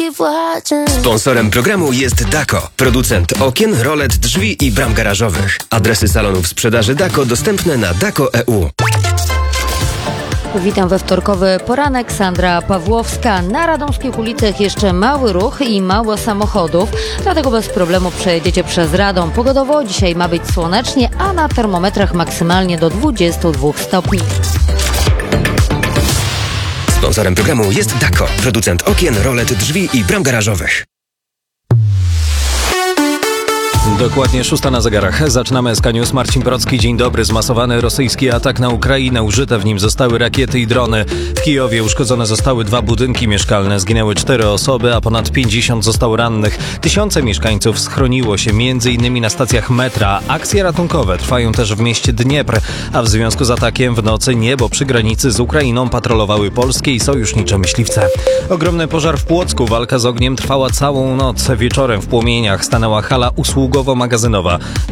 Sponsorem programu jest Dako, producent okien, rolet, drzwi i bram garażowych. Adresy salonów sprzedaży Dako dostępne na dako.eu. Witam we wtorkowy poranek. Sandra Pawłowska. Na radomskich ulicach jeszcze mały ruch i mało samochodów, dlatego bez problemu przejedziecie przez Radom. Pogodowo dzisiaj ma być słonecznie, a na termometrach maksymalnie do 22 stopni. Sponsorem programu jest Dako, producent okien, rolet, drzwi i bram garażowych. Dokładnie 6 na zegarach. Zaczynamy SK News. Marcin Procki. Dzień dobry. Zmasowany rosyjski atak na Ukrainę. Użyte w nim zostały rakiety i drony. W Kijowie uszkodzone zostały 2 budynki mieszkalne. Zginęły 4 osoby, a ponad 50 zostało rannych. Tysiące mieszkańców schroniło się m.in. na stacjach metra. Akcje ratunkowe trwają też w mieście Dniepr, a w związku z atakiem w nocy niebo przy granicy z Ukrainą patrolowały polskie i sojusznicze myśliwce. Ogromny pożar w Płocku. Walka z ogniem trwała całą noc. Wieczorem w płomieniach stanęła hala usługowo-magazynowa.